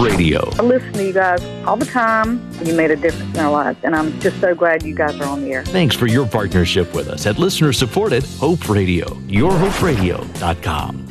Radio. I listen to you guys all the time. You made a difference in our lives, and I'm just so glad you guys are on the air. Thanks for your partnership with us at listener-supported Hope Radio. YourHopeRadio.com.